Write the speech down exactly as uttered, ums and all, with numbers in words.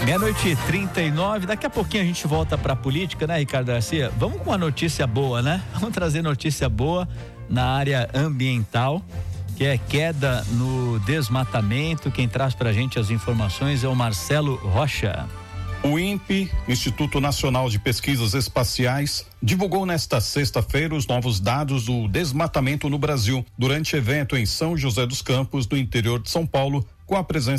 Meia-noite e trinta e nove, daqui a pouquinho a gente volta para a política, né, Ricardo Garcia? Vamos com uma notícia boa, né? Vamos trazer notícia boa na área ambiental, que é queda no desmatamento. Quem traz pra gente as informações é o Marcelo Rocha. O INPE, Instituto Nacional de Pesquisas Espaciais, divulgou nesta sexta-feira os novos dados do desmatamento no Brasil, durante evento em São José dos Campos, no interior de São Paulo, com a presença